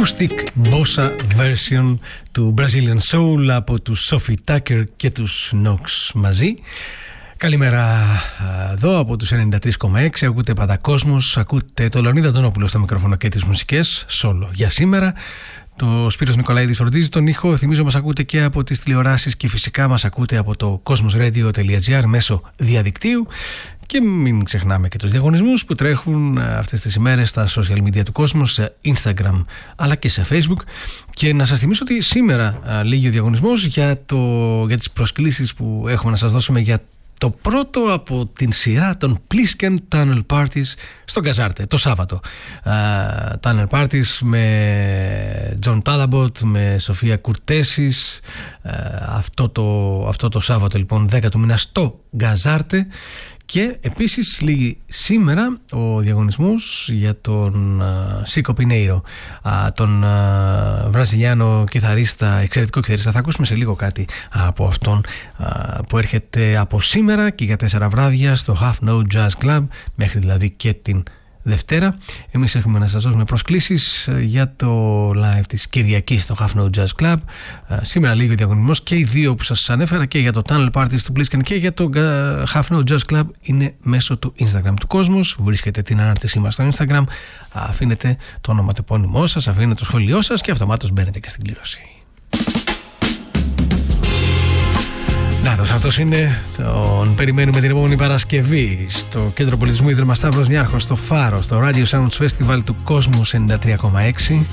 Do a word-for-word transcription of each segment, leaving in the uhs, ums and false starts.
acoustic bossa version του Brazilian Soul από τους Sophie Tucker και τους Nox μαζί. Καλημέρα εδώ από τους ενενήντα τρία κόμμα έξι. Ακούτε Παντακόσμος, ακούτε το Λεωνίδα Αντωνόπουλο στο μικρόφωνο και τις μουσικές solo για σήμερα. Το Σπύρος Νικολαίδης φροντίζει τον ήχο. Θυμίζω μας ακούτε και από τις τηλεοράσεις και φυσικά μας ακούτε από το cosmosradio τελεία gr μέσω διαδικτύου. Και μην ξεχνάμε και τους διαγωνισμούς που τρέχουν αυτές τις ημέρες στα social media του κόσμου, σε Instagram αλλά και σε Facebook. Και να σας θυμίσω ότι σήμερα λύγει ο διαγωνισμός για, το, για τις προσκλήσεις που έχουμε να σας δώσουμε για το πρώτο από την σειρά των Plisken Tunnel Parties στον Καζάρτε το Σάββατο. uh, Tunnel Parties με John Talabot, με Σοφία Κουρτέσης, uh, αυτό, το, αυτό το Σάββατο λοιπόν δέκα του μήνα στο Καζάρτε. Και επίσης λύγει σήμερα ο διαγωνισμός για τον Σίκο Πινέιρο, τον uh, βραζιλιάνο κιθαρίστα, εξαιρετικό κιθαρίστα. Θα ακούσουμε σε λίγο κάτι από αυτόν, uh, που έρχεται από σήμερα και για τέσσερα βράδια στο Half Note Jazz Club, μέχρι δηλαδή και την Δευτέρα. Εμείς έχουμε να σας δώσουμε προσκλήσεις για το live της Κυριακής στο Half Note Jazz Club. Σήμερα λίγο διαγωνισμός και οι δύο που σας ανέφερα, και για το Tunnel Parties του Plisken και για το Half Note Jazz Club, είναι μέσω του Instagram του Κόσμος. Βρίσκετε την ανάρτησή μας στο Instagram, αφήνετε το ονοματεπώνυμό σας, αφήνετε το σχόλιο σας και αυτομάτως μπαίνετε και στην κλήρωση. Νάτος, αυτός είναι, τον περιμένουμε την επόμενη Παρασκευή στο Κέντρο Πολιτισμού Ίδρυμα Σταύρος Νιάρχος, στο Φάρο, στο Radio Sounds Festival του Κόσμου ενενήντα τρία κόμμα έξι,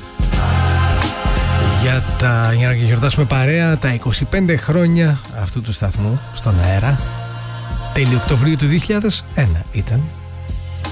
για, τα, για να γιορτάσουμε παρέα τα είκοσι πέντε χρόνια αυτού του σταθμού στον αέρα. Τέλειο Οκτωβρίου του δύο χιλιάδες ένα ήταν.